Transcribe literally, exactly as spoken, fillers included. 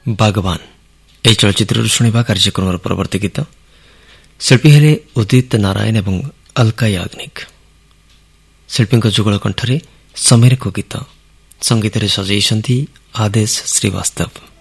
ବାଗବାନ ଏହି ଚଳଚ୍ଚିତ୍ରରୁ ଶୁଣିବା କାର୍ଯ୍ୟକ୍ରମର ପରବର୍ତ୍ତୀ ଗୀତ। ଶିଳ୍ପୀ ହେଲେ ଉଦିତ ନାରାୟଣ ଏବଂ ଅଲକା ୟାଗ୍ନିକ। ଶିଳ୍ପୀଙ୍କ ଯୁଗଳ କଣ୍ଠରେ ସମୀରଙ୍କ ଗୀତ, ସଙ୍ଗୀତରେ ସଜେଇଛନ୍ତି ଆଦେଶ ଶ୍ରୀବାସ୍ତବ।